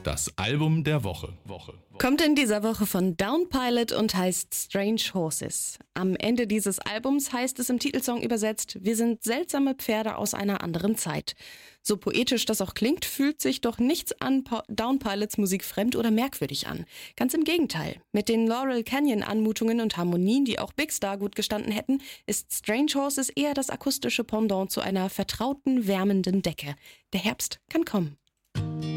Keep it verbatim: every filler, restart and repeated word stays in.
Das Album der Woche. Woche. Kommt in dieser Woche von Down Pilot und heißt Strange Horses. Am Ende dieses Albums heißt es im Titelsong übersetzt: Wir sind seltsame Pferde aus einer anderen Zeit. So poetisch das auch klingt, fühlt sich doch nichts an pa- Down Pilots Musik fremd oder merkwürdig an. Ganz im Gegenteil. Mit den Laurel Canyon Anmutungen und Harmonien, die auch Big Star gut gestanden hätten, ist Strange Horses eher das akustische Pendant zu einer vertrauten, wärmenden Decke. Der Herbst kann kommen.